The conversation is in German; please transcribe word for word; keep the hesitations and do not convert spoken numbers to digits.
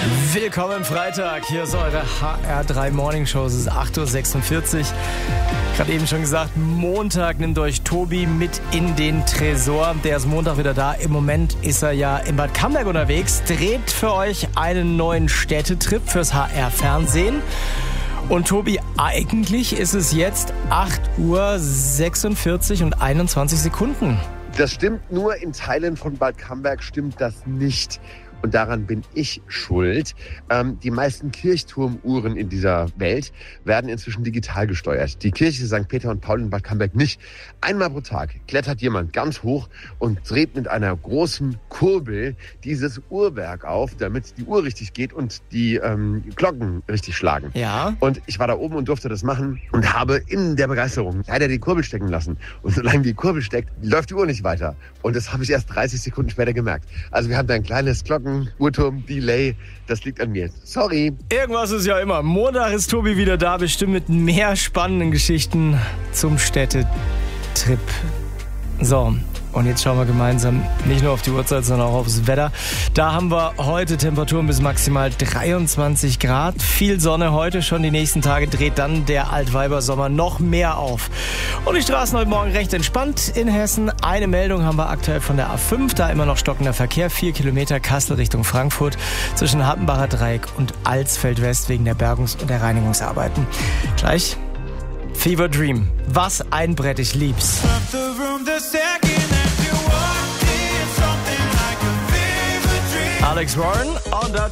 Willkommen Freitag, hier ist eure H R drei Morning Show, es ist acht Uhr sechsundvierzig. Gerade eben schon gesagt, Montag nimmt euch Tobi mit in den Tresor. Der ist Montag wieder da. Im Moment ist er ja in Bad Camberg unterwegs, dreht für euch einen neuen Städtetrip fürs H R-Fernsehen. Und Tobi, eigentlich ist es jetzt acht Uhr sechsundvierzig und einundzwanzig Sekunden. Das stimmt, nur in Teilen von Bad Camberg stimmt das nicht. Und daran bin ich schuld. Ähm, die meisten Kirchturmuhren in dieser Welt werden inzwischen digital gesteuert. Die Kirche Sankt Peter und Paul in Bad Camberg nicht. Einmal pro Tag klettert jemand ganz hoch und dreht mit einer großen Kurbel dieses Uhrwerk auf, damit die Uhr richtig geht und die ähm, Glocken richtig schlagen. Ja. Und ich war da oben und durfte das machen und habe in der Begeisterung leider die Kurbel stecken lassen. Und solange die Kurbel steckt, läuft die Uhr nicht weiter. Und das habe ich erst dreißig Sekunden später gemerkt. Also wir haben da ein kleines Glocken Uhrturm, Delay, das liegt an mir. Sorry. Irgendwas ist ja immer. Montag ist Tobi wieder da, bestimmt mit mehr spannenden Geschichten zum Städtetrip. So, und jetzt schauen wir gemeinsam nicht nur auf die Uhrzeit, sondern auch aufs Wetter. Da haben wir heute Temperaturen bis maximal dreiundzwanzig Grad. Viel Sonne heute schon. Die nächsten Tage dreht dann der Altweibersommer noch mehr auf. Und die Straßen heute Morgen recht entspannt in Hessen. Eine Meldung haben wir aktuell von der A fünf. Da immer noch stockender Verkehr. Vier Kilometer Kassel Richtung Frankfurt zwischen Hattenbacher Dreieck und Alsfeld West wegen der Bergungs- und der Reinigungsarbeiten. Gleich Fever Dream. Was ein Brett, ich lieb's. Alex Warren und